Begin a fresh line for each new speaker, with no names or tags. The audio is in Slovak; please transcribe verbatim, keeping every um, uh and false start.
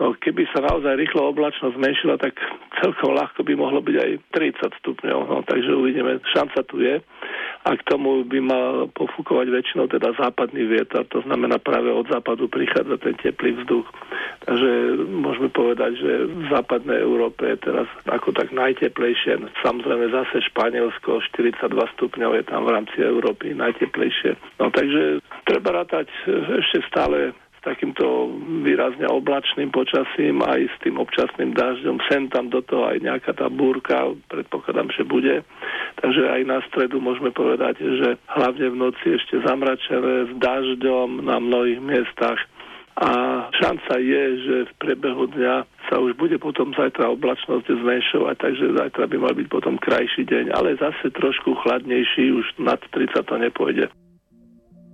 No, keby sa naozaj rýchlo oblačnosť zmenšila, tak celkom ľahko by mohlo byť aj tridsať stupňov. No, takže uvidíme, šanca tu je. A k tomu by mal pofúkovať väčšinou teda západný vietor, to znamená práve od západu prichádza ten teplý vzduch. Takže môžeme povedať, že v západnej Európe je teraz ako tak najteplejšie. Samozrejme zase Španielsko, štyridsaťdva stupňov je tam v rámci Európy najteplejšie. No takže treba rátať ešte stále takýmto výrazne oblačným počasím aj s tým občasným dažďom. Sem tam do toho aj nejaká tá búrka, predpokladám, že bude. Takže aj na stredu môžeme povedať, že hlavne v noci ešte zamračené s dažďom na mnohých miestach. A šanca je, že v priebehu dňa sa už bude potom zajtra oblačnosť zmenšovať, takže zajtra by mal byť potom krajší deň, ale zase trošku chladnejší, už nad tridsať to nepôjde.